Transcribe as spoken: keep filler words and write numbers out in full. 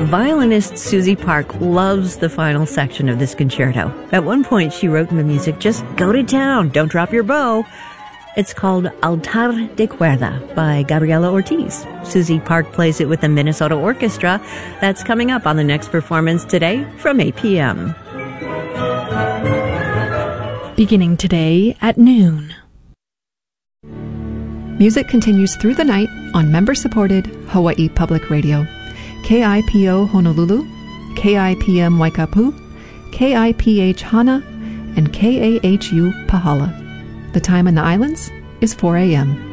violinist Susie Park loves the final section of this concerto. At one point, she wrote in the music, "Just go to town, don't drop your bow." It's called Altar de Cuerda by Gabriela Ortiz. Susie Park plays it with the Minnesota Orchestra. That's coming up on the next performance today from eight p.m. Beginning today at noon. Music continues through the night on member-supported Hawaii Public Radio. K I P O Honolulu, K I P M Waikapu, K I P H Hana, and K A H U Pahala. The time in the islands is four a.m.